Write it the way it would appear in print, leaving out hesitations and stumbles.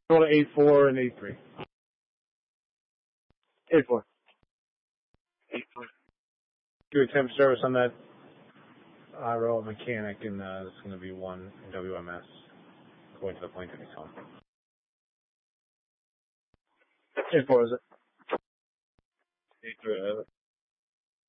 Go to 8-4 and 8-3. 8-4. 8-4. Do attempt service on that IRO mechanic, and it's going to be 1 WMS going to the plaintiff. 8-4, is it? 8-3.